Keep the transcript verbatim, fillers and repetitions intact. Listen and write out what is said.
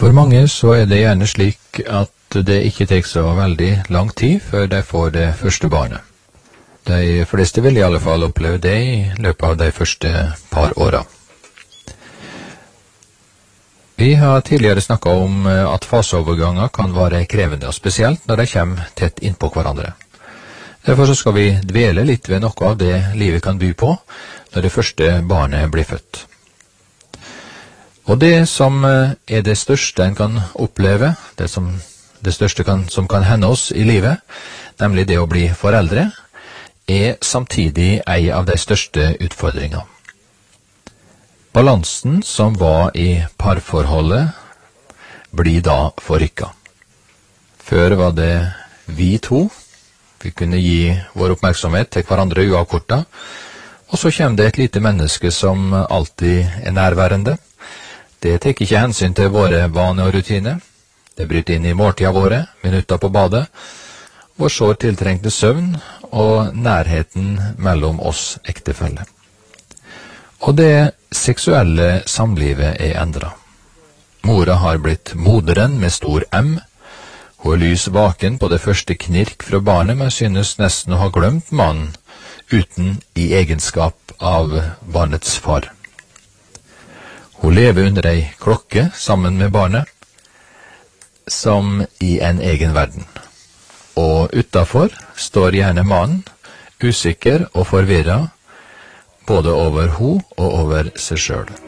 For mange så er det gjerne slik at det ikke tar så veldig lang tid før de får det første barnet. De fleste vil i alle fall oppleve det i løpet av de første par åra. Vi har tidligere snakket om at faseoverganger kan være krevende, og spesielt når de kommer tett innpå hverandre. Derfor så skal vi dvele litt ved noe av det livet kan by på når det første barnet blir født. Og det som er det største en kan oppleve, det, som, det største kan, som kan hende oss i livet, nemlig det å bli foreldre, er samtidig en av de største utfordringene. Balansen som var i parforholdet blir da forrykket. Før var det vi to, vi kunne gi vår oppmerksomhet til hverandre uavkortet, og så kommer det et lite menneske som alltid er nærværende. Det tar ikke hensyn til våre vaner og rutiner. Det bryter inn i måltida våre, minutter på badet, vår sårt tiltrengte søvn og nærheten mellom oss ektefeller. Og det seksuelle samlivet er endret. Mora har blitt moderen med stor M. Hun er lys vaken på det første knirk fra barnet, men synes nesten å ha glemt mannen uten i egenskap av barnets far. Hun lever under ei klokke sammen med barnet, som i en egen verden. Og utenfor står gjerne mannen, usikker og forvirret, både over ho og over seg selv.